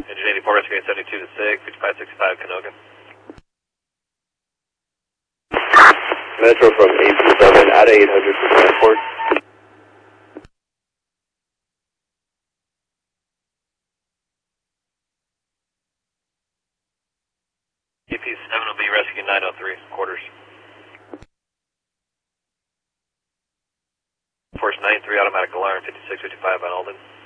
Engine 84 rescue 72 to 6, 5565 Canoga. Metro from 827 out of 800 to transport. EP7 will be rescue 903, quarters. Force 93 automatic alarm, 5655 on Alden.